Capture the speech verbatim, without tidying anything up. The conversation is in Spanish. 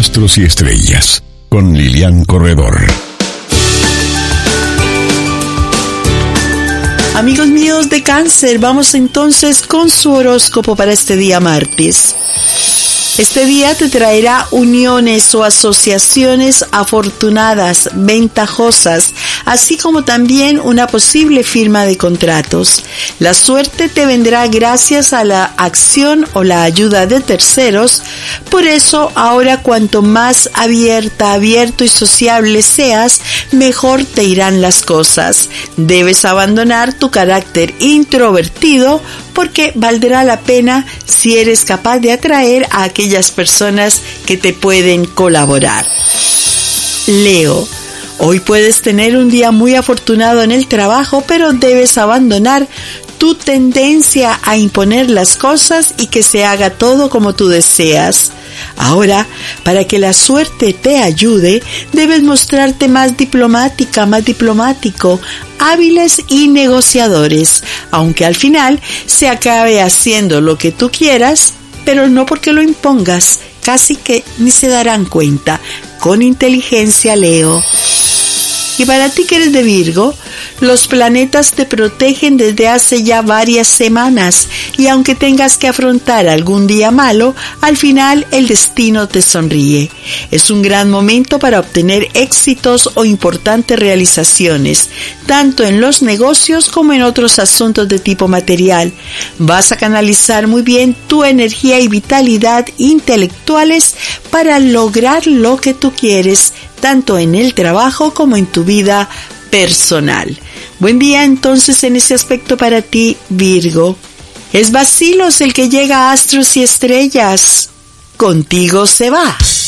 Astros y Estrellas, con Lilian Corredor. Amigos míos de Cáncer, vamos entonces con su horóscopo para este día martes. Este día te traerá uniones o asociaciones afortunadas, ventajosas, así como también una posible firma de contratos. La suerte te vendrá gracias a la acción o la ayuda de terceros. Por eso, ahora cuanto más abierta, abierto y sociable seas, mejor te irán las cosas. Debes abandonar tu carácter introvertido porque valdrá la pena si eres capaz de atraer a aquellas personas que te pueden colaborar. Leo, hoy puedes tener un día muy afortunado en el trabajo, pero debes abandonar tu tendencia a imponer las cosas y que se haga todo como tú deseas. Ahora, para que la suerte te ayude, debes mostrarte más diplomática, más diplomático, hábiles y negociadores, aunque al final se acabe haciendo lo que tú quieras, pero no porque lo impongas, casi que ni se darán cuenta. Con inteligencia, Leo. Y para ti que eres de Virgo, los planetas te protegen desde hace ya varias semanas y aunque tengas que afrontar algún día malo, al final el destino te sonríe. Es un gran momento para obtener éxitos o importantes realizaciones, tanto en los negocios como en otros asuntos de tipo material. Vas a canalizar muy bien tu energía y vitalidad intelectuales para lograr lo que tú quieres, tanto en el trabajo como en tu vida personal. Buen día entonces en ese aspecto para ti, Virgo. Es Bacilos el que llega a Astros y Estrellas. Contigo se va.